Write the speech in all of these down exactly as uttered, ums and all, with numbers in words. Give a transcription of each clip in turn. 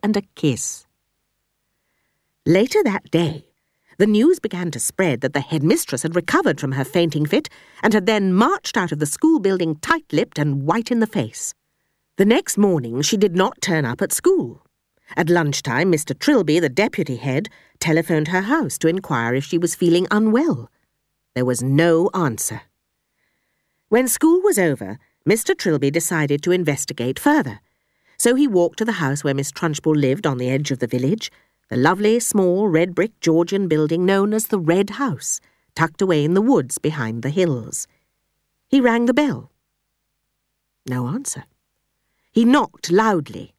and a kiss. Later that day, the news began to spread that the headmistress had recovered from her fainting fit and had then marched out of the school building tight-lipped and white in the face. The next morning she did not turn up at school. At lunchtime, Mister Trilby, the deputy head, telephoned her house to inquire if she was feeling unwell. There was no answer. When school was over, Mister Trilby decided to investigate further. So he walked to the house where Miss Trunchbull lived on the edge of the village, the lovely, small, red-brick Georgian building known as the Red House, tucked away in the woods behind the hills. He rang the bell. No answer. He knocked loudly.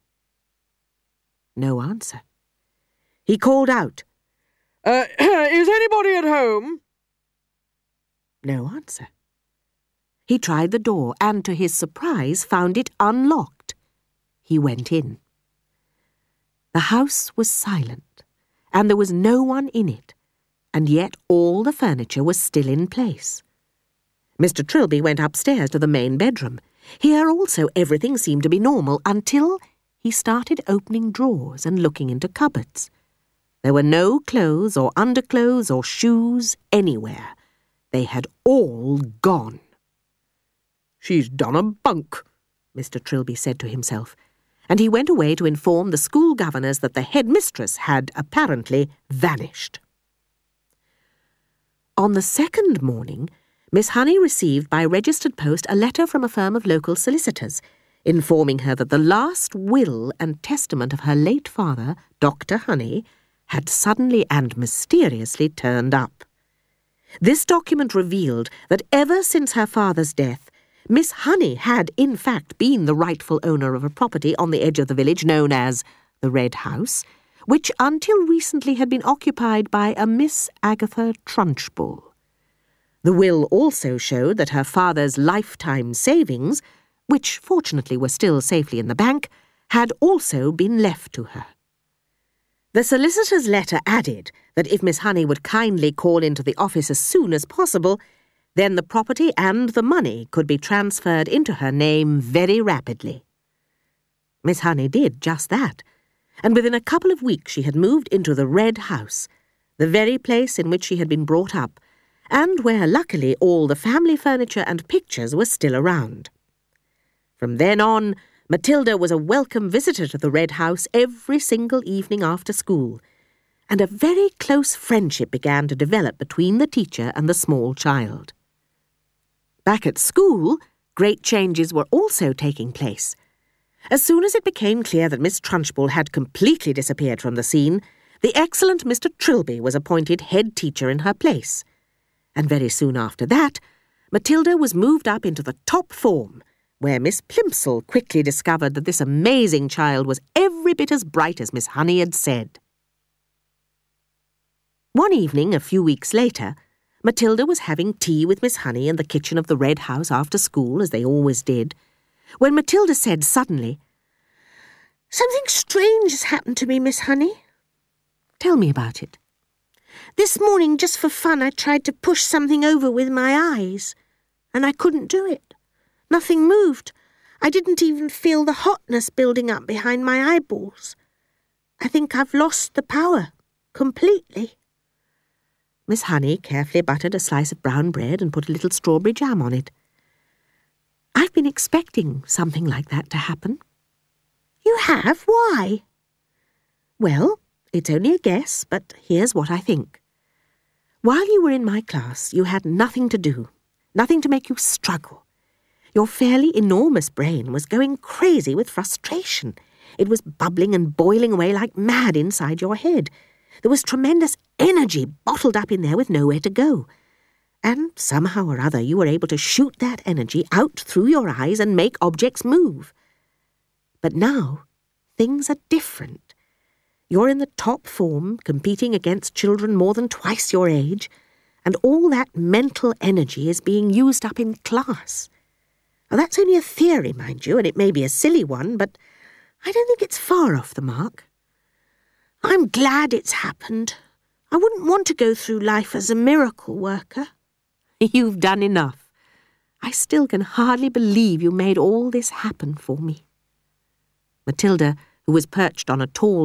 No answer. He called out, Uh, is anybody at home? No answer. He tried the door and, to his surprise, found it unlocked. He went in. The house was silent, and there was no one in it, and yet all the furniture was still in place. Mister Trilby went upstairs to the main bedroom. Here also everything seemed to be normal until he started opening drawers and looking into cupboards. There were no clothes or underclothes or shoes anywhere. They had all gone. She's done a bunk, Mister Trilby said to himself, and he went away to inform the school governors that the headmistress had apparently vanished. On the second morning, Miss Honey received by registered post a letter from a firm of local solicitors, informing her that the last will and testament of her late father, Doctor Honey, had suddenly and mysteriously turned up. This document revealed that ever since her father's death, Miss Honey had, in fact, been the rightful owner of a property on the edge of the village known as the Red House, which until recently had been occupied by a Miss Agatha Trunchbull. The will also showed that her father's lifetime savings, which fortunately were still safely in the bank, had also been left to her. The solicitor's letter added that if Miss Honey would kindly call into the office as soon as possible, then the property and the money could be transferred into her name very rapidly. Miss Honey did just that, and within a couple of weeks she had moved into the Red House, the very place in which she had been brought up, and where luckily all the family furniture and pictures were still around. From then on, Matilda was a welcome visitor to the Red House every single evening after school, and a very close friendship began to develop between the teacher and the small child. Back at school, great changes were also taking place. As soon as it became clear that Miss Trunchbull had completely disappeared from the scene, the excellent Mister Trilby was appointed head teacher in her place. And very soon after that, Matilda was moved up into the top form, where Miss Plimsoll quickly discovered that this amazing child was every bit as bright as Miss Honey had said. One evening, a few weeks later, Matilda was having tea with Miss Honey in the kitchen of the Red House after school, as they always did, when Matilda said suddenly, "Something strange has happened to me, Miss Honey." "Tell me about it." "This morning, just for fun, I tried to push something over with my eyes, and I couldn't do it. Nothing moved. I didn't even feel the hotness building up behind my eyeballs. I think I've lost the power completely." Miss Honey carefully buttered a slice of brown bread and put a little strawberry jam on it. "I've been expecting something like that to happen." "You have? Why?" "Well, it's only a guess, but here's what I think. While you were in my class, you had nothing to do, nothing to make you struggle. Your fairly enormous brain was going crazy with frustration. It was bubbling and boiling away like mad inside your head. There was tremendous energy bottled up in there with nowhere to go. And somehow or other you were able to shoot that energy out through your eyes and make objects move. But now, things are different. You're in the top form, competing against children more than twice your age, and all that mental energy is being used up in class. Now, that's only a theory, mind you, and it may be a silly one, but I don't think it's far off the mark. I'm glad it's happened. I wouldn't want to go through life as a miracle worker." "You've done enough. I still can hardly believe you made all this happen for me." Matilda who was perched on a tall